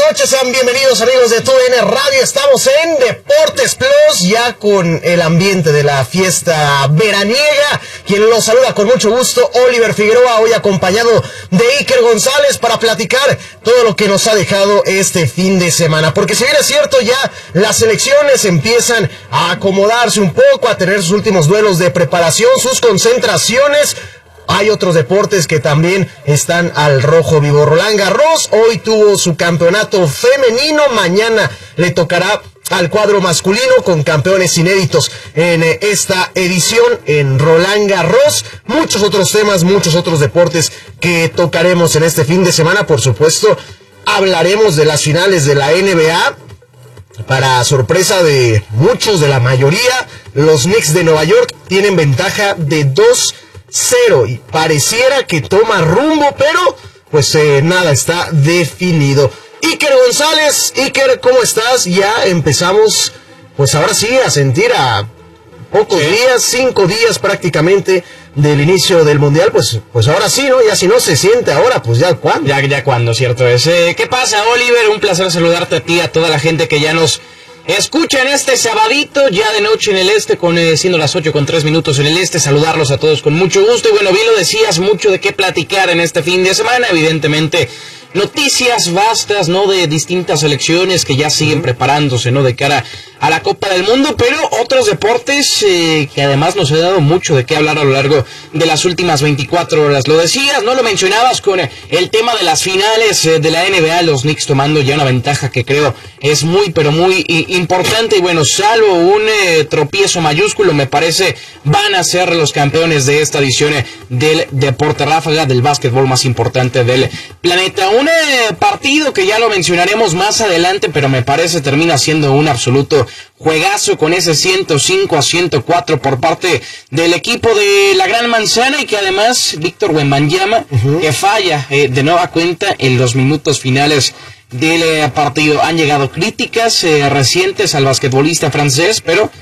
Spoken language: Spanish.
noches, sean bienvenidos amigos de TUDN Radio. Estamos en Deportes Plus, ya con el ambiente de la fiesta veraniega. Quien los saluda con mucho gusto, Oliver Figueroa, hoy acompañado de Iker González para platicar todo lo que nos ha dejado este fin de semana. Porque si bien es cierto, ya las selecciones empiezan a acomodarse un poco, a tener sus últimos duelos de preparación, sus concentraciones. Hay otros deportes que también están al rojo vivo. Roland Garros hoy tuvo su campeonato femenino, mañana le tocará al cuadro masculino con campeones inéditos en esta edición en Roland Garros. Muchos otros temas, muchos otros deportes que tocaremos en este fin de semana. Por supuesto, hablaremos de las finales de la NBA. Para sorpresa de muchos, de la mayoría, los Knicks de Nueva York tienen ventaja de 2-0 y pareciera que toma rumbo, pero pues nada está definido. Iker González, Iker, ¿cómo estás? Ya empezamos, pues ahora sí, a sentir a pocos días, 5 días prácticamente del inicio del Mundial, pues ahora sí, ¿no? Ya si no se siente ahora, pues ya ¿cuándo? Ya cuándo, cierto es. ¿Qué pasa, Oliver? Un placer saludarte a ti, a toda la gente que ya nos escucha en este sabadito, ya de noche en el este, siendo las 8:03 en el este, saludarlos a todos con mucho gusto. Y bueno, bien lo decías, mucho de qué platicar en este fin de semana, evidentemente noticias vastas, ¿no? De distintas selecciones que ya siguen preparándose, ¿no? De cara a la Copa del Mundo, pero otros deportes que además nos ha dado mucho de qué hablar a lo largo de las últimas 24 horas. Lo decías, ¿no? Lo mencionabas con el tema de las finales de la NBA, los Knicks tomando ya una ventaja que creo es muy, pero muy importante. Y bueno, salvo un tropiezo mayúsculo, me parece, van a ser los campeones de esta edición del deporte ráfaga, del básquetbol más importante del planeta. Un partido que ya lo mencionaremos más adelante, pero me parece termina siendo un absoluto juegazo con ese 105-104 por parte del equipo de la Gran Manzana, y que además Víctor Wembanyama que falla de nueva cuenta en los minutos finales del partido. Han llegado críticas recientes al basquetbolista francés, pero